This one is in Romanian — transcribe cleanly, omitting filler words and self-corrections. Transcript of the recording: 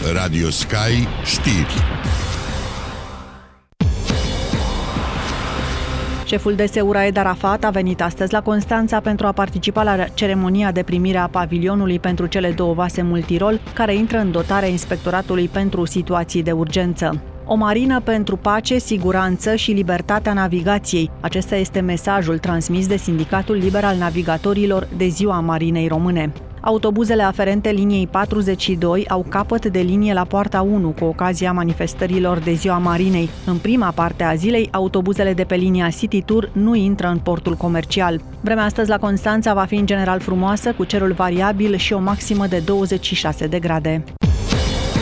Radio Sky Știri. Șeful DSU Raed Arafat a venit astăzi la Constanța pentru a participa la ceremonia de primire a pavilionului pentru cele două vase multirol, care intră în dotarea Inspectoratului pentru situații de urgență. O marină pentru pace, siguranță și libertatea navigației. Acesta este mesajul transmis de Sindicatul Liber al Navigatorilor de Ziua Marinei Române. Autobuzele aferente liniei 42 au capăt de linie la poarta 1 cu ocazia manifestărilor de Ziua Marinei. În prima parte a zilei, autobuzele de pe linia City Tour nu intră în portul comercial. Vremea astăzi la Constanța va fi în general frumoasă, cu cerul variabil și o maximă de 26 de grade.